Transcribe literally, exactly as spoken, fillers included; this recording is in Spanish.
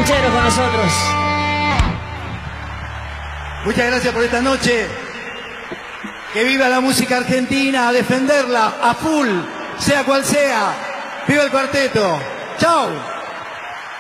Rancheros con nosotros. Muchas gracias por esta noche. Que viva la música argentina, a defenderla a full, sea cual sea. ¡Viva el cuarteto! ¡Chau!